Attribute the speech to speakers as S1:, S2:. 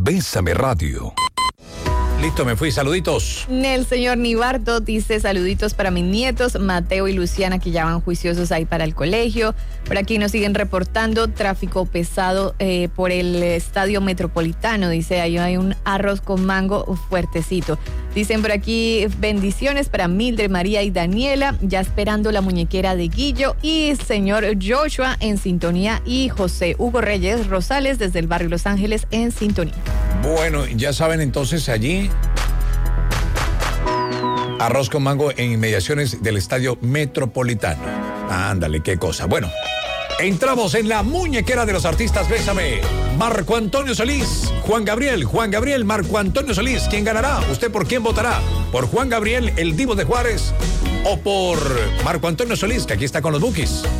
S1: Bésame Radio.
S2: Listo, me fui. Saluditos.
S3: El señor Nibardo dice saluditos para mis nietos, Mateo y Luciana, que ya van juiciosos ahí para el colegio. Por aquí nos siguen reportando tráfico pesado por el Estadio Metropolitano. Dice, ahí hay un arroz con mango fuertecito. Dicen por aquí bendiciones para Mildred, María y Daniela, ya esperando la muñequera de Guillo. Y señor Joshua en sintonía y José Hugo Reyes Rosales desde el barrio Los Ángeles en sintonía.
S2: Bueno, ya saben entonces allí, arroz con mango en inmediaciones del Estadio Metropolitano. Ándale, qué cosa. Bueno, entramos en la muñequera de los artistas. Bésame. Marco Antonio Solís, Juan Gabriel, Marco Antonio Solís. ¿Quién ganará? ¿Usted por quién votará? ¿Por Juan Gabriel, el Divo de Juárez? ¿O por Marco Antonio Solís, que aquí está con los Bukis?